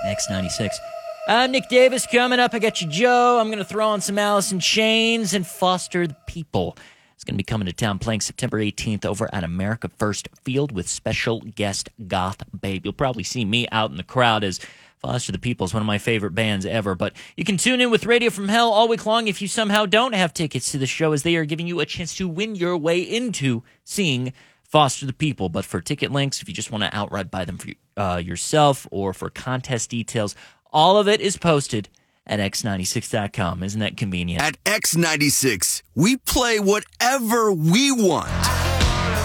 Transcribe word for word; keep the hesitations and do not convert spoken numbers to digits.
X ninety-six. I'm Nick Davis. Coming up, I got you, Joe. I'm going to throw on some Alice in Chains and Foster the People. It's going to be coming to town playing September eighteenth over at America First Field with special guest Goth Babe. You'll probably see me out in the crowd as Foster the People is one of my favorite bands ever. But you can tune in with Radio from Hell all week long if you somehow don't have tickets to the show, as they are giving you a chance to win your way into seeing Foster the People. But for ticket links, if you just want to outright buy them for uh, yourself or for contest details, all of it is posted at x ninety-six dot com. Isn't that convenient? At X ninety-six, we play whatever we want.